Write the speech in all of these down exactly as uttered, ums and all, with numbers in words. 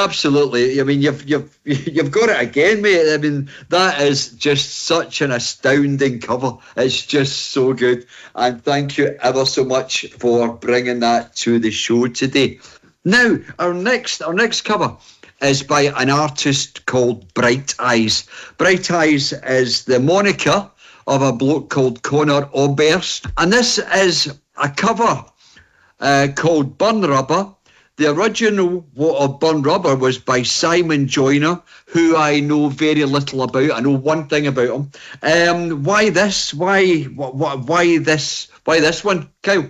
Absolutely. I mean, you've you've you've got it again, mate. I mean, that is just such an astounding cover. It's just so good. And thank you ever so much for bringing that to the show today. Now, our next our next cover is by an artist called Bright Eyes. Bright Eyes is the moniker of a bloke called Conor Oberst, and this is a cover uh, called Burn Rubber. The original of Burn Rubber was by Simon Joyner, who I know very little about. I know one thing about him. Um, why this? Why, why, why this? Why this one, Kyle?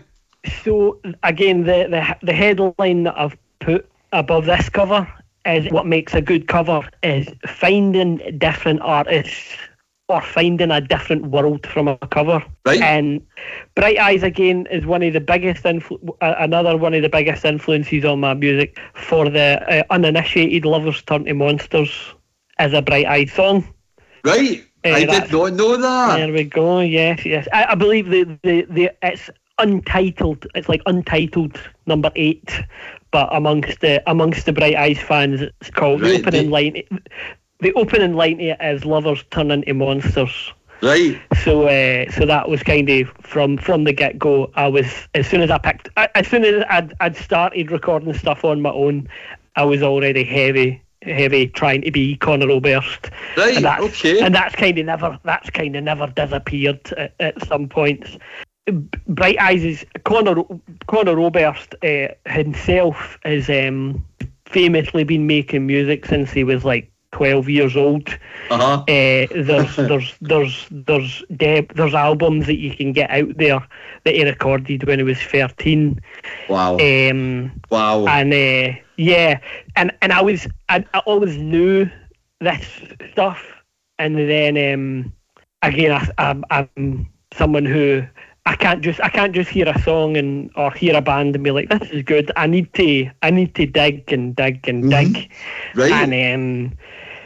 So again, the, the the headline that I've put above this cover is what makes a good cover is finding different artists or finding a different world from a cover. Right. And Bright Eyes again is one of the biggest influ- uh, another one of the biggest influences on my music. For the uh, uninitiated, Lovers Turn to Monsters is a Bright Eyes song. Right. Uh, I did not know that. There we go. Yes, yes. I, I believe the, the the it's untitled. It's like untitled number eight. But amongst the amongst the Bright Eyes fans, it's called right, the opening they... line. The opening line to it is "Lovers Turn into Monsters." Right. So, uh, so that was kind of from from the get go. I was as soon as I picked, as soon as I'd I'd started recording stuff on my own, I was already heavy, heavy trying to be Conor Oberst. Right. And that's, okay. And that's kind of never that's kind of never disappeared at, at some points. Bright Eyes is Conor Conor Oberst uh, himself has um, famously been making music since he was like twelve years old. Uh-huh. Uh, there's there's there's there's deb- there's albums that you can get out there that he recorded when he was thirteen. Wow. Um, wow. And uh, yeah, and and I was I, I always knew this stuff, and then um, again I, I'm I'm someone who. I can't just I can't just hear a song and or hear a band and be like, this is good. I need to I need to dig and dig and mm-hmm. dig. Right. And um,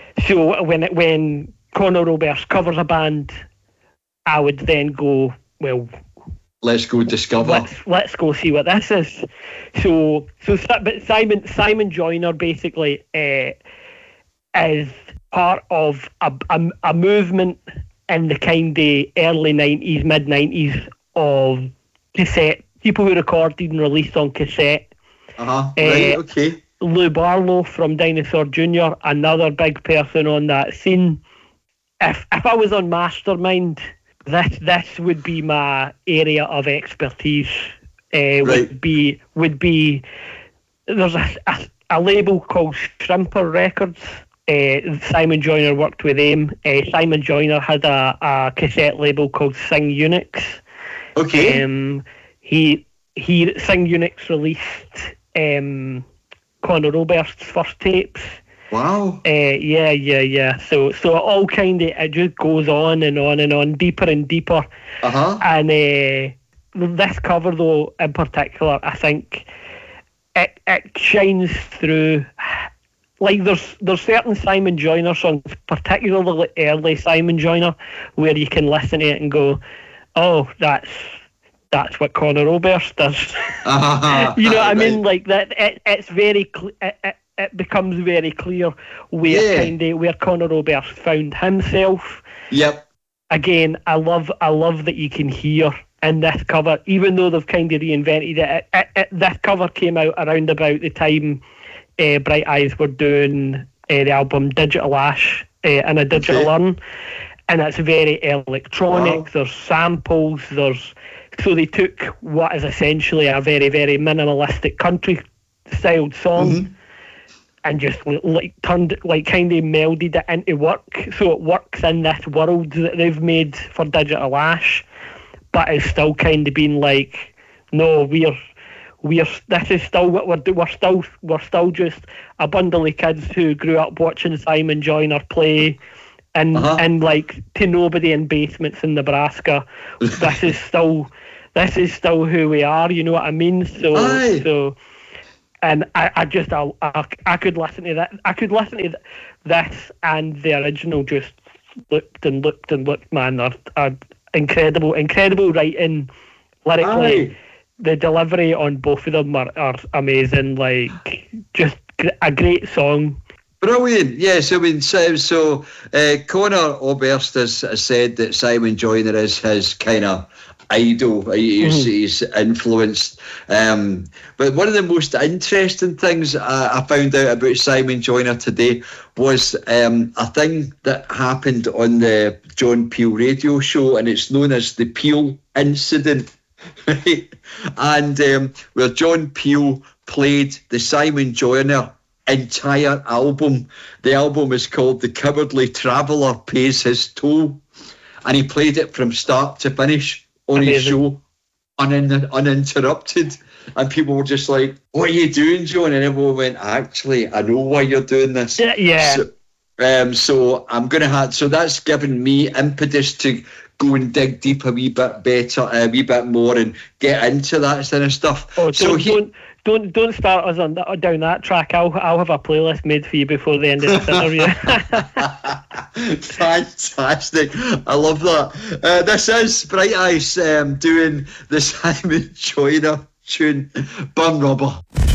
so when it, when Conor Oberst covers a band, I would then go, well, let's go discover. Let's let's go see what this is. So so but Simon Simon Joyner basically uh, is part of a, a a movement in the kind of early nineties, mid nineties of cassette, people who recorded and released on cassette. Uh-huh, right, uh, okay. Lou Barlow from Dinosaur Junior, another big person on that scene. If if I was on Mastermind, this this would be my area of expertise. Uh, right. Would be would be there's a, a, a label called Shrimper Records. Uh, Simon Joyner worked with them. Uh, Simon Joyner had a, a cassette label called Sing Unix. Okay. Um, he he Sing Unix released um, Conor Oberst's first tapes. Wow. Uh, yeah, yeah, yeah. So so it all kind of it just goes on and on and on, deeper and deeper. Uh huh. And uh, this cover though, in particular, I think it it shines through. Like there's there's certain Simon Joyner songs, particularly early Simon Joyner, where you can listen to it and go, "Oh, that's that's what Conor Oberst does." Uh-huh. You know what I right. mean? Like that. It, it's very cl- it, it, it becomes very clear where yeah. kind of where Conor Oberst found himself. Yep. Again, I love I love that you can hear in this cover, even though they've kind of reinvented it. it, it, it this cover came out around about the time. Uh, Bright Eyes were doing uh, the album Digital Ash uh, in a digital okay. urn, and it's very electronic. Wow. There's samples. There's so they took what is essentially a very very minimalistic country styled song mm-hmm. and just like turned it, like kind of melded it into work, so it works in this world that they've made for Digital Ash, but it's still kind of been like, no, we're. We're this is still what we're we're still we're still just a bundle of kids who grew up watching Simon Joyner play, and uh-huh. and like to nobody in basements in Nebraska. this is still this is still who we are. You know what I mean? So Aye. so, and I, I just I, I I could listen to that. I could listen to this and the original just looped and looped and looped. Man, are, are incredible, incredible writing, lyrically. Aye. The delivery on both of them are, are amazing. Like, just a great song. Brilliant. Yes, I mean, so, so uh, Conor Oberst has, has said that Simon Joyner is his kind of idol. He's, mm-hmm. he's influenced. Um, but one of the most interesting things I, I found out about Simon Joyner today was um, a thing that happened on the John Peel radio show, and it's known as the Peel Incident. Right? And um, where John Peel played the Simon Joyner entire album. The album is called The Cowardly Traveller Pays His Toll, and he played it from start to finish on Amazing. His show un- uninterrupted, and people were just like, what are you doing, John? And everyone went, actually, I know why you're doing this. Yeah, yeah. So, um, so I'm going to have, so that's given me impetus to go and dig deep a wee bit better, a wee bit more, and get into that kind of stuff. Oh, don't, so he, don't, don't, don't start us on that, down that track. I'll, I'll have a playlist made for you before the end of this interview. Fantastic! I love that. Uh, this is Bright Eyes um, doing the Simon Joyner tune, Burn Rubber.